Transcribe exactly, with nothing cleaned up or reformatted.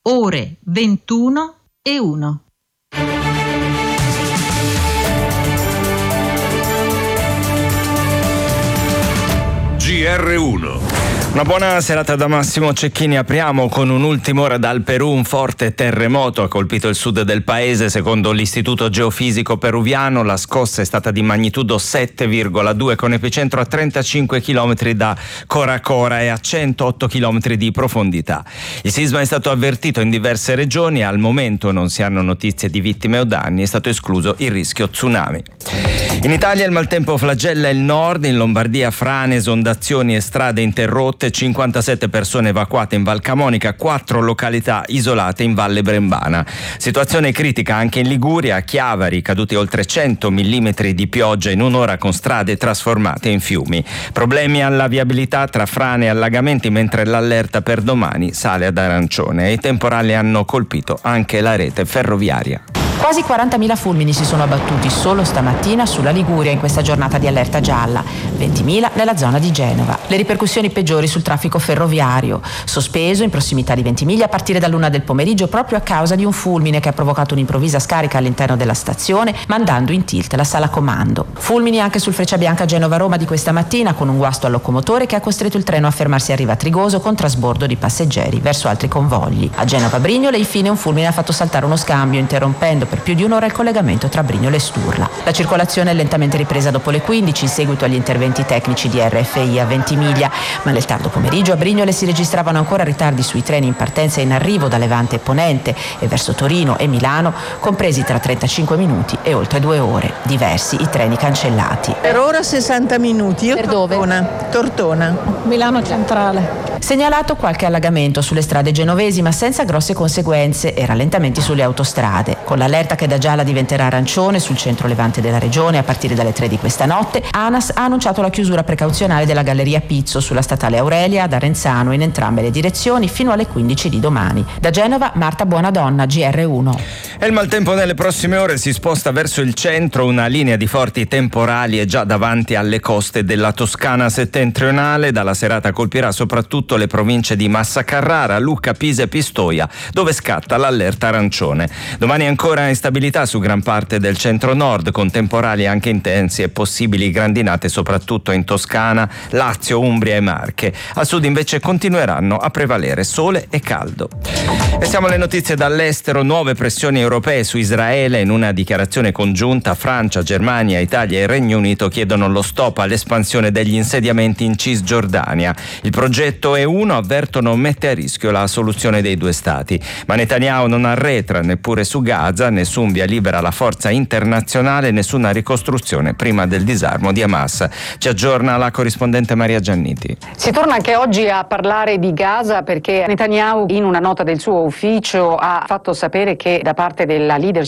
ore ventuno e uno. G R uno. Una buona serata da Massimo Cecchini. Apriamo con un'ultima ora dal Perù. Un forte terremoto ha colpito il sud del paese. Secondo l'Istituto Geofisico Peruviano la scossa è stata di magnitudo sette virgola due con epicentro a trentacinque chilometri da Coracora e a centootto chilometri di profondità. Il sisma è stato avvertito in diverse regioni. Al momento non si hanno notizie di vittime o danni. È stato escluso il rischio tsunami. In Italia il maltempo flagella il nord. In Lombardia frane, esondazioni e strade interrotte. cinquantasette persone evacuate in Val Camonica, quattro località isolate in Valle Brembana. Situazione critica anche in Liguria, a Chiavari, caduti oltre cento millimetri di pioggia in un'ora con strade trasformate in fiumi. Problemi alla viabilità tra frane e allagamenti, mentre l'allerta per domani sale ad arancione. I temporali hanno colpito anche la rete ferroviaria. Quasi quarantamila fulmini si sono abbattuti solo stamattina sulla Liguria in questa giornata di allerta gialla, ventimila nella zona di Genova. Le ripercussioni peggiori sul traffico ferroviario, sospeso in prossimità di Ventimiglia a partire dall'una del pomeriggio proprio a causa di un fulmine che ha provocato un'improvvisa scarica all'interno della stazione, mandando in tilt la sala comando. Fulmini anche sul Frecciabianca Genova-Roma di questa mattina, con un guasto al locomotore che ha costretto il treno a fermarsi a Riva Trigoso con trasbordo di passeggeri verso altri convogli. A Genova-Brignole infine un fulmine ha fatto saltare uno scambio, interrompendo per più di un'ora il collegamento tra Brignole e Sturla. La circolazione è lentamente ripresa dopo le quindici in seguito agli interventi tecnici di R F I a Ventimiglia, ma nel tardo pomeriggio a Brignole si registravano ancora ritardi sui treni in partenza e in arrivo da Levante e Ponente e verso Torino e Milano, compresi tra trentacinque minuti e oltre due ore. Diversi i treni cancellati. Per ora sessanta minuti. Io per dove? Tortona. Tortona. Milano Centrale. Segnalato qualche allagamento sulle strade genovesi, ma senza grosse conseguenze e rallentamenti sulle autostrade. Con l'allerta che da gialla diventerà arancione sul centro levante della regione a partire dalle tre di questa notte, ANAS ha annunciato la chiusura precauzionale della Galleria Pizzo sulla statale Aurelia ad Arenzano in entrambe le direzioni fino alle quindici di domani. Da Genova, Marta Buonadonna, G R uno. E il maltempo nelle prossime ore si sposta verso il centro. Una linea di forti temporali è già davanti alle coste della Toscana settentrionale. Dalla serata colpirà soprattutto le province di Massa Carrara, Lucca, Pisa e Pistoia, dove scatta l'allerta arancione. Domani ancora instabilità su gran parte del centro-nord, con temporali anche intensi e possibili grandinate soprattutto in Toscana, Lazio, Umbria e Marche. Al sud invece continueranno a prevalere sole e caldo. E siamo alle notizie dall'estero. Nuove pressioni europee su Israele. In una dichiarazione congiunta Francia, Germania, Italia e Regno Unito chiedono lo stop all'espansione degli insediamenti in Cisgiordania. Il progetto E uno, avvertono, mette a rischio la soluzione dei due stati. Ma Netanyahu non arretra neppure su Gaza, nessun via libera alla forza internazionale, nessuna ricostruzione prima del disarmo di Hamas. Ci aggiorna la corrispondente Maria Gianniti. Si torna anche oggi a parlare di Gaza perché Netanyahu in una nota del suo ufficio ha fatto sapere che da parte della leadership